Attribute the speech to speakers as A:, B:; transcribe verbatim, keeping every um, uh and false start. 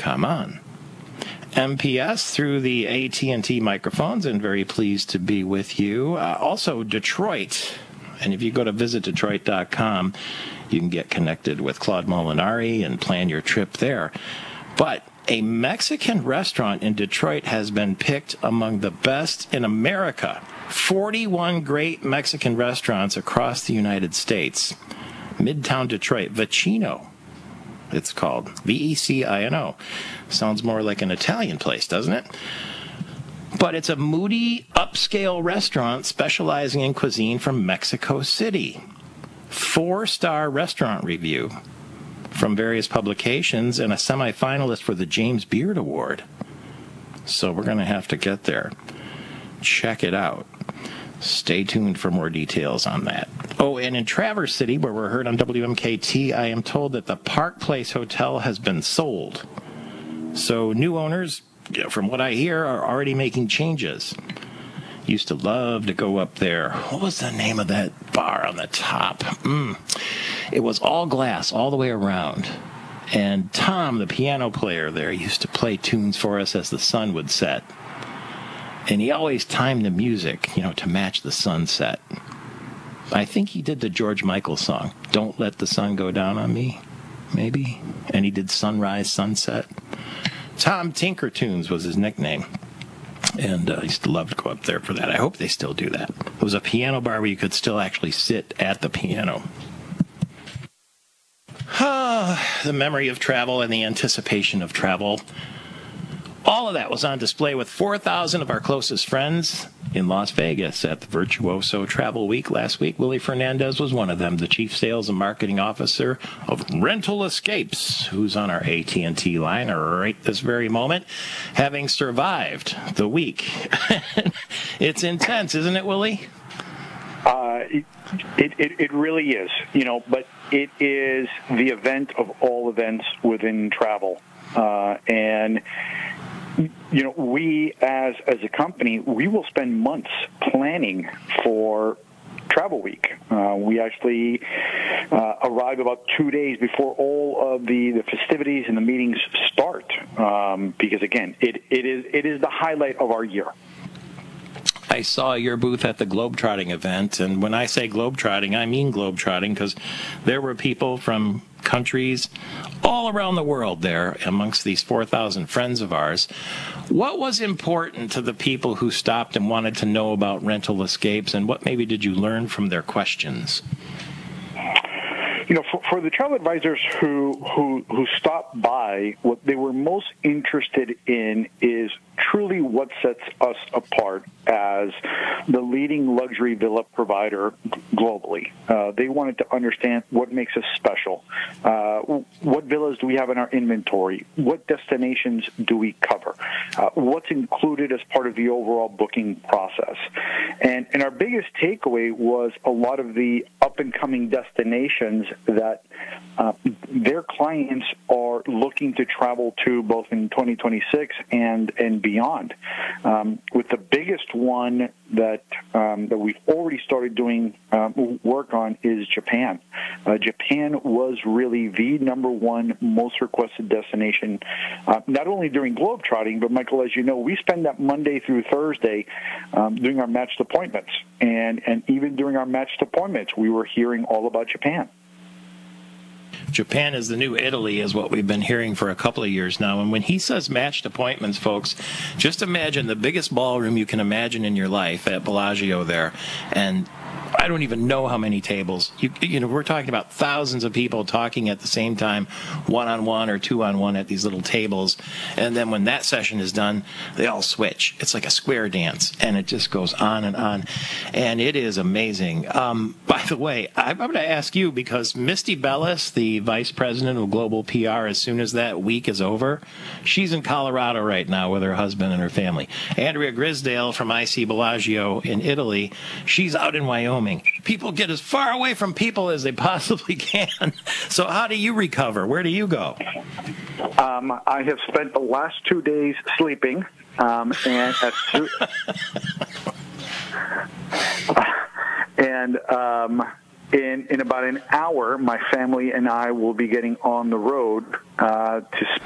A: come on. M P S through the A T and T microphones, and very pleased to be with you. Uh, also, Detroit. And if you go to visit detroit dot com, you can get connected with Claude Molinari and plan your trip there. But a Mexican restaurant in Detroit has been picked among the best in America. forty-one great Mexican restaurants across the United States. Midtown Detroit, Vecino, it's called. V E C I N O. Sounds more like an Italian place, doesn't it? But it's a moody, upscale restaurant specializing in cuisine from Mexico City. Four-star restaurant review from various publications and a semifinalist for the James Beard Award. So we're going to have to get there. Check it out. Stay tuned for more details on that. Oh, and in Traverse City, where we're heard on W M K T, I am told that the Park Place Hotel has been sold. So new owners, you know, from what I hear, are already making changes. Used to love to go up there. What was the name of that bar on the top? Mm. It was all glass all the way around. And Tom, the piano player there, used to play tunes for us as the sun would set. And he always timed the music, you know, to match the sunset. I think he did the George Michael song, Don't Let the Sun Go Down on Me, maybe. And he did Sunrise, Sunset. Tom Tinker Tunes was his nickname. And uh, I used to love to go up there for that. I hope they still do that. It was a piano bar where you could still actually sit at the piano. Ah, the memory of travel and the anticipation of travel. All of that was on display with four thousand of our closest friends in Las Vegas at the Virtuoso Travel Week last week. Willie Fernandez was one of them, the Chief Sales and Marketing Officer of Rental Escapes, who's on our A T and T line right this very moment, having survived the week. It's intense, isn't it, Willie?
B: Uh, it, it, it really is, you know, but it is the event of all events within travel. Uh, and You know, we as as a company, we will spend months planning for Travel Week. Uh, we actually uh, arrive about two days before all of the, the festivities and the meetings start, um, because again, it, it is it is the highlight of our year.
A: I saw your booth at the Globetrotting event, and when I say Globetrotting, I mean Globetrotting, because there were people from countries all around the world there amongst these four thousand friends of ours. What was important to the people who stopped and wanted to know about Rental Escapes, and what maybe did you learn from their questions?
B: You know, for, for the travel advisors who, who who stopped by, what they were most interested in is truly what sets us apart as the leading luxury villa provider globally. Uh, they wanted to understand what makes us special. Uh, what villas do we have in our inventory? What destinations do we cover? Uh, what's included as part of the overall booking process? And, and our biggest takeaway was a lot of the up-and-coming destinations that uh, their clients are looking to travel to both in twenty twenty-six and, and beyond. Um, with the biggest one that um, that we've already started doing um, work on is Japan. Uh, Japan was really the number one most requested destination, uh, not only during Globetrotting, but Michael, as you know, we spend that Monday through Thursday um, doing our matched appointments. And, and even during our matched appointments, we were hearing all about Japan.
A: Japan is the new Italy, is what we've been hearing for a couple of years now. And when he says matched appointments, folks, just imagine the biggest ballroom you can imagine in your life at Bellagio there. And I don't even know how many tables. You, you know, we're talking about thousands of people talking at the same time, one-on-one or two-on-one at these little tables. And then when that session is done, they all switch. It's like a square dance, and it just goes on and on. And it is amazing. Um, by the way, I'm going to ask you, because Misty Bellis, the vice president of global P R, as soon as that week is over, she's in Colorado right now with her husband and her family. Andrea Grisdale from I C Bellagio in Italy, she's out in Wyoming. People get as far away from people as they possibly can. So how do you recover? Where do you go?
B: Um, I have spent the last two days sleeping, um, and as soon, and um, in in about an hour, my family and I will be getting on the road uh, to.